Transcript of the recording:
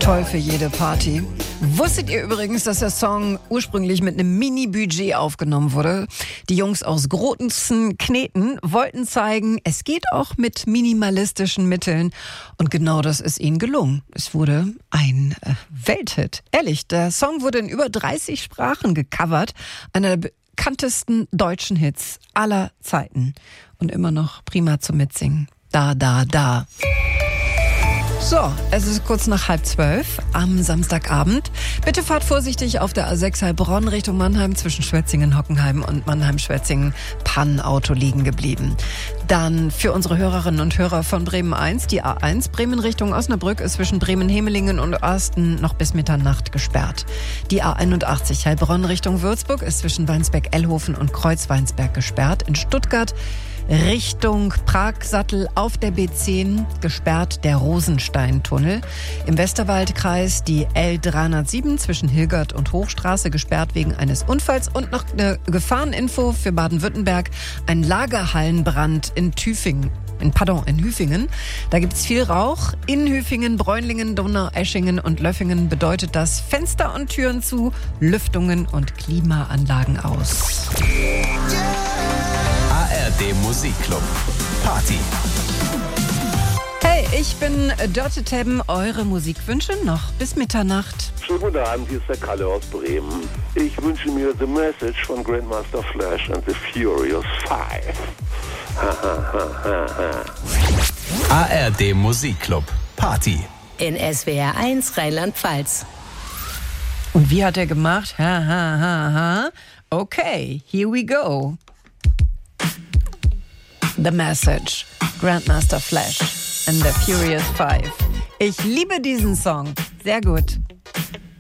Toll für jede Party. Wusstet ihr übrigens, dass der Song ursprünglich mit einem Mini-Budget aufgenommen wurde? Die Jungs aus Grotensen Kneten wollten zeigen, es geht auch mit minimalistischen Mitteln. Und genau das ist ihnen gelungen. Es wurde ein Welthit. Ehrlich, der Song wurde in über 30 Sprachen gecovert. Einer der bekanntesten deutschen Hits aller Zeiten. Und immer noch prima zum Mitsingen. Da, da, da. So, es ist kurz nach 11:30 am Samstagabend. Bitte fahrt vorsichtig auf der A6 Heilbronn Richtung Mannheim zwischen Schwetzingen-Hockenheim und Mannheim-Schwetzingen. Pannenauto liegen geblieben. Dann für unsere Hörerinnen und Hörer von Bremen 1, die A1 Bremen Richtung Osnabrück ist zwischen Bremen-Hemelingen und Asten noch bis Mitternacht gesperrt. Die A81 Heilbronn Richtung Würzburg ist zwischen Weinsberg-Ellhofen und Kreuzweinsberg gesperrt. In Stuttgart Richtung Pragsattel auf der B10 gesperrt der Rosensteintunnel. Im Westerwaldkreis die L307 zwischen Hilgert und Hochstraße gesperrt wegen eines Unfalls. Und noch eine Gefahreninfo für Baden-Württemberg. Ein Lagerhallenbrand in Hüfingen. Da gibt's viel Rauch. In Hüfingen, Bräunlingen, Donaueschingen und Löffingen bedeutet das Fenster und Türen zu, Lüftungen und Klimaanlagen aus. ARD Musikclub. Party. Hey, ich bin Dörte Tebben. Eure Musikwünsche noch bis Mitternacht. Schönen guten Abend, hier ist der Kalle aus Bremen. Ich wünsche mir The Message von Grandmaster Flash and the Furious Five. ARD Musikclub. Party. In SWR 1 Rheinland-Pfalz. Und wie hat er gemacht? Okay, here we go. The Message, Grandmaster Flash and the Furious Five. Ich liebe diesen Song. Sehr gut.